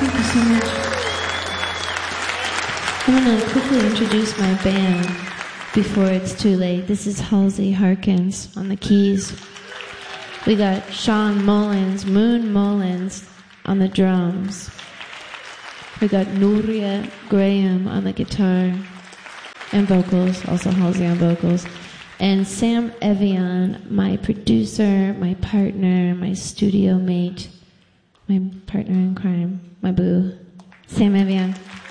Thank you so much. I'm going to quickly introduce my band before it's too late. This is Halsey Harkins on the keys. We got Sean Mullins, Moon Mullins on the drums. We got Nuria Graham on the guitar and vocals, also Halsey on vocals. And Sam Evian, my producer, my partner, my studio mate, my partner in crime, my boo, Sam Evian.